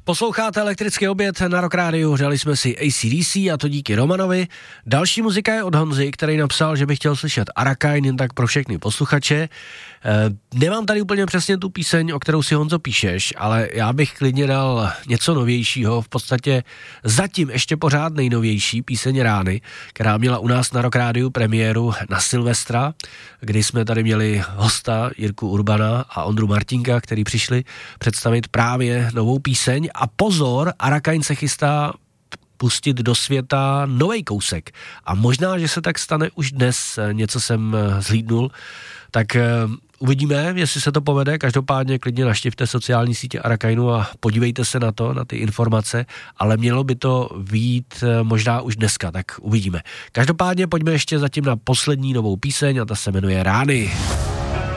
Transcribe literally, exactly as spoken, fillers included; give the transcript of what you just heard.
Posloucháte Elektrický oběd na Rock Rádiu, řali jsme si A C D C a to díky Romanovi. Další muzika je od Honzy, který napsal, že by chtěl slyšet Arakain, jen tak pro všechny posluchače. E, nemám tady úplně přesně tu píseň, o kterou si, Honzo, píšeš, ale já bych klidně dal něco novějšího, v podstatě zatím ještě pořád nejnovější píseň Rány, která měla u nás na Rock Rádiu premiéru na Silvestra, kdy jsme tady měli hosta Jirku Urbana a Ondru Martinka, který přišli představit právě novou píseň. A pozor, Arakain se chystá pustit do světa novej kousek. A možná, že se tak stane už dnes, něco jsem zhlídnul, tak uh, uvidíme, jestli se to povede. Každopádně klidně navštivte sociální sítě Arakainu a podívejte se na to, na ty informace, ale mělo by to vyjít uh, možná už dneska, tak uvidíme. Každopádně pojďme ještě zatím na poslední novou píseň a ta se jmenuje Rány.